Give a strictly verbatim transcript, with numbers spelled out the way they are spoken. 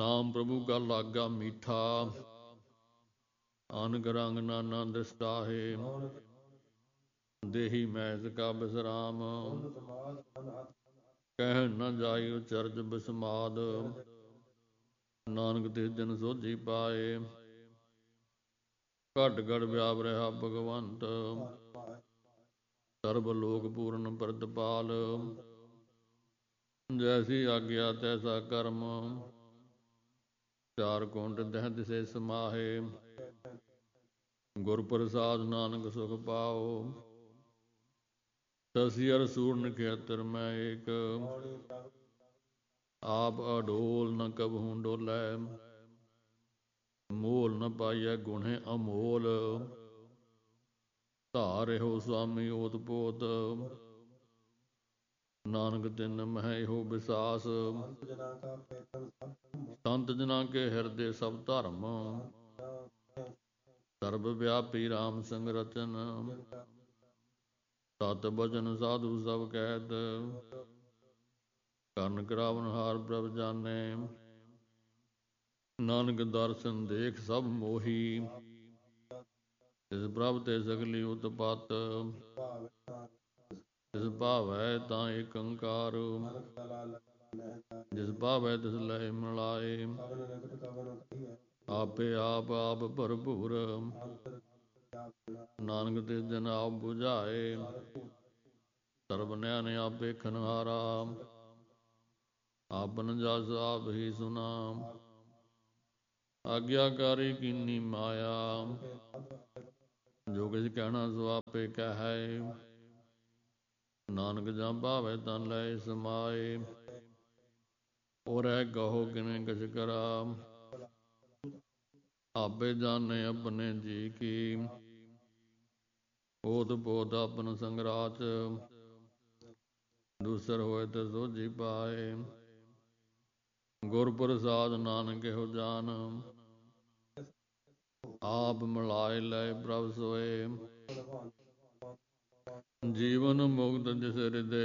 ਨਾਮ ਪ੍ਰਭੂ ਕਾ ਲਾਗਾ ਮੀਠਾ, ਅਨਕ ਰੰਗ ਨਾਨਾ ਦ੍ਰਿਸ਼ਟਾਹੇ, ਦੇਹੀ ਮੈਸ ਕਾ ਬਿਸਰਾਮ, ਕਹਿ ਨ ਜਾਇਓ ਚਰਜ ਬਿਸਮਾਦ, ਨਾਨਕ ਤਿਸ ਦਿਨ ਸੋਝੀ ਪਾਏ, ਘਟ ਘਟ ਵਿਆਪ ਰਿਹਾ ਭਗਵੰਤ, ਸਰਬ ਲੋਕ ਪੂਰਨ ਪ੍ਰਤਪਾਲ, ਜੈਸੀ ਆਗਿਆ ਤੈਸਾ ਕਰਮ, ਚਾਰ ਕੁੰਟ ਦਹਿ ਦਿਸੇ ਸਮਾਹੇ, ਗੁਰ ਪ੍ਰਸਾਦ ਨਾਨਕ ਸੁਖ ਪਾਓ, ਸਸੀ ਅਰ ਸੂਰਨ ਖੇਤਰ ਮੈਂ ਏਕ, ਆਪ ਅਡੋਲ ਨ ਕਬਹੂ ਡੋਲੈ, ਮੋਲ ਨ ਪਾਈਐ ਗੁਣੇ ਅਮੋਲ, ਧਾਰਿਓ ਸੁਆਮੀ ਓਤ ਪੋਤ, ਨਾਨਕ ਤਿਨ ਮਹਿ ਇਹੋ ਵਿਸਾਸ, ਸੰਤ ਜਨਾਂ ਕੇ ਹਿਰਦੇ ਸਭ ਧਰਮ, ਸਰਬ ਵਿਆਪੀ ਰਾਮ ਸੰਗ ਰਚਨ, ਸਤ ਬਚਨ ਸਾਧੂ ਸਭ ਕਹਿਤ, ਕਰਨ ਕਰਾਵਨ ਹਾਰ ਪ੍ਰਭ ਜਾਨੈ, ਨਾਨਕ ਦਰਸ਼ਨ ਦੇਖ ਸਭ ਮੋਹੀ, ਤਿਸ ਪ੍ਰਭ ਤੇ ਸਗਲੀ ਉਤਪਤ, ਜਿਸ ਭਾਵੈ ਤਾਂ ਏਕ ਓੰਕਾਰ, ਜਿਸ ਭਾਵੈ ਤਿਸ ਲਹਿ ਮਿਲਾਏ, ਆਪੇ ਆਪ ਆਪ ਭਰਪੂਰ, ਨਾਨਕ ਤਿਸ ਦਿਨ ਆਪ ਬੁਝਾਏ, ਸਰਬ ਨਿਆਣੇ ਆਪ ਵੇਖਣ ਹਾਰਾ, ਆਪਨ ਜਸ ਆਪ ਹੀ ਸੁਨਾ, ਆਗਿਆਕਾਰੀ ਕੀਨੀ ਮਾਇਆ, ਜੋ ਕਿਛ ਕਹਿਣਾ ਸੋ ਆਪੇ ਕਹੈ, ਨਾਨਕ ਜਾਂ ਭਾਵੈ ਤਾਂ ਲੈ ਸਮਾਏ, ਔਰੈ ਕਹੋ ਕਿਨੈ ਕਛ ਕਰਾ, ਆਪੇ ਜਾਣੈ ਆਪਣੇ ਜੀ ਕੀ, ਓਤ ਪੋਤ ਆਪਨ ਸੰਗਰਾਚ, ਦੂਸਰ ਹੋਏ ਤੇ ਸੋਝੀ ਪਾਏ, ਗੁਰ ਪ੍ਰਸਾਦ ਨਾਨਕ ਇਹੋ ਜਾਨ, ਆਪ ਮਿਲਾਏ ਲੈ ਪ੍ਰਭ ਸੋਏ, ਜੀਵਨ ਮੁਕਤ ਜਿਸ ਹਿਰਦੇ